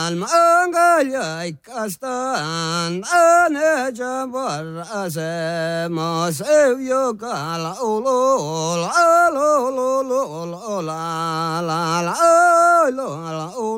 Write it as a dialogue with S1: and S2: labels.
S1: mangalya kastan ane jabar ase ma sevyo kala olo la la la la la